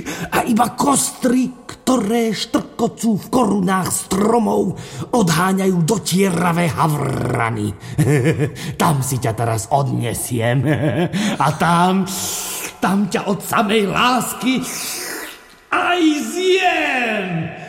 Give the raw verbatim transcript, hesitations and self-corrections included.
a iba kostry, ktoré štrkocú v korunách stromov, odháňajú do tieravé havrany. Tam si ťa teraz odnesiem. A tam, tam ťa od samej lásky aj zjem.